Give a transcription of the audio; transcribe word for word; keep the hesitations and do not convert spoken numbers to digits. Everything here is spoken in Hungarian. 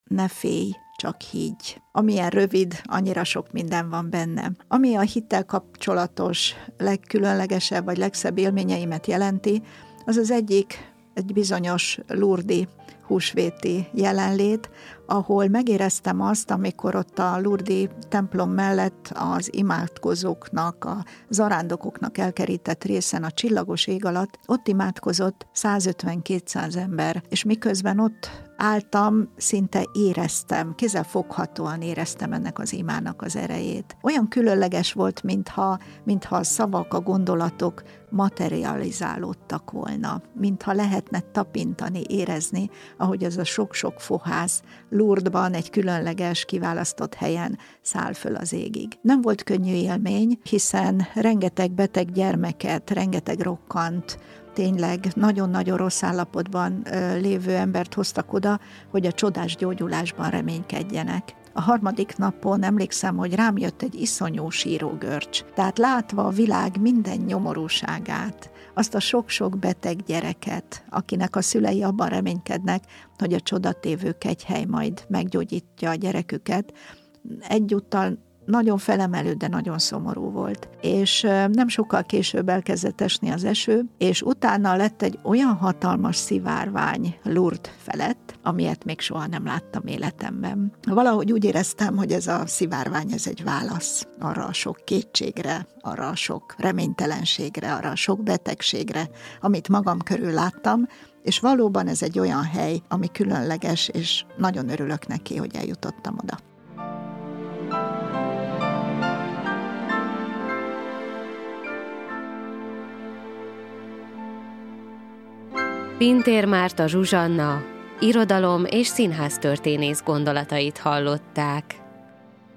ne félj, csak higgy. Amilyen rövid, annyira sok minden van benne. Ami a hittel kapcsolatos legkülönlegesebb vagy legszebb élményeimet jelenti, az az egyik egy bizonyos lourdes-i húsvéti jelenlét, ahol megéreztem azt, amikor ott a Lourdes templom mellett az imádkozóknak, a zarándokoknak elkerített részen a csillagos ég alatt, ott imádkozott százötven-kétszáz ember, és miközben ott álltam, szinte éreztem, kézzelfoghatóan éreztem ennek az imának az erejét. Olyan különleges volt, mintha, mintha a szavak, a gondolatok materializálódtak volna, mintha lehetne tapintani, érezni, ahogy az a sok-sok fohász Lourdesban egy különleges, kiválasztott helyen száll föl az égig. Nem volt könnyű élmény, hiszen rengeteg beteg gyermeket, rengeteg rokkant, tényleg nagyon-nagyon rossz állapotban lévő embert hoztak oda, hogy a csodás gyógyulásban reménykedjenek. A harmadik napon emlékszem, hogy rám jött egy iszonyú sírógörcs. Tehát látva a világ minden nyomorúságát, azt a sok-sok beteg gyereket, akinek a szülei abban reménykednek, hogy a csodatévő kegyhely majd meggyógyítja a gyereküket, egyúttal nagyon felemelő, de nagyon szomorú volt. És nem sokkal később elkezdett esni az eső, és utána lett egy olyan hatalmas szivárvány Lourdes felett, amilyet még soha nem láttam életemben. Valahogy úgy éreztem, hogy ez a szivárvány, ez egy válasz arra a sok kétségre, arra a sok reménytelenségre, arra a sok betegségre, amit magam körül láttam, és valóban ez egy olyan hely, ami különleges, és nagyon örülök neki, hogy eljutottam oda. Pintér Márta Zsuzsanna, irodalom és színháztörténész gondolatait hallották.